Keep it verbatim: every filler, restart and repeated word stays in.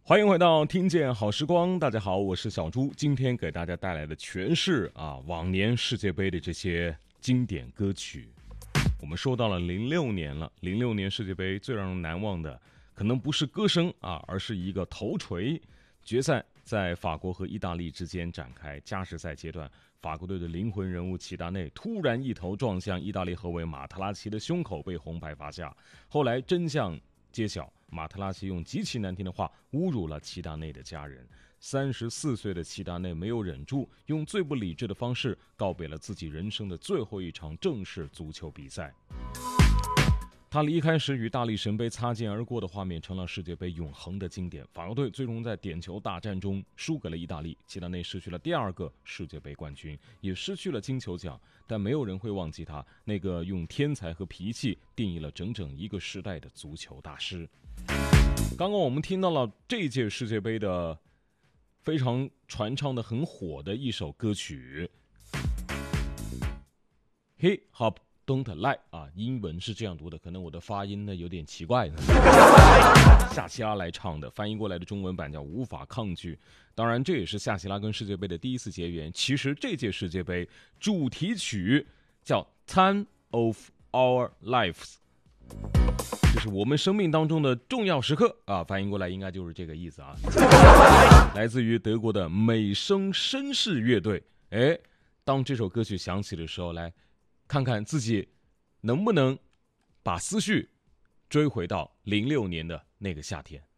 欢迎回到听见好时光，大家好，我是小朱。今天给大家带来的全是啊往年世界杯的这些经典歌曲。我们说到了零六年了，零六年世界杯最让人难忘的，可能不是歌声啊，而是一个头锤。决赛在法国和意大利之间展开，加时赛阶段，法国队的灵魂人物齐达内突然一头撞向意大利后卫马特拉齐的胸口，被红牌罚下。后来真相揭晓，马特拉齐用极其难听的话侮辱了齐达内的家人。三十四岁的齐达内没有忍住，用最不理智的方式告别了自己人生的最后一场正式足球比赛。他离开时与大力神杯擦肩而过的画面成了世界杯永恒的经典。法国队最终在点球大战中输给了意大利，齐达内失去了第二个世界杯冠军，也失去了金球奖。但没有人会忘记他那个用天才和脾气定义了整整一个时代的足球大师。刚刚我们听到了这届世界杯的非常传唱的很火的一首歌曲 Hip Hop Don't Lie 啊，英文是这样读的，可能我的发音呢有点奇怪呢。夏奇拉来唱的，翻译过来的中文版叫无法抗拒。当然这也是夏奇拉跟世界杯的第一次结缘。其实这届世界杯主题曲叫 Time of Our Lives， 这是我们生命当中的重要时刻啊，翻译过来应该就是这个意思啊。来自于德国的美声绅士乐队。哎，当这首歌曲响起的时候，来看看自己能不能把思绪追回到零六年的那个夏天。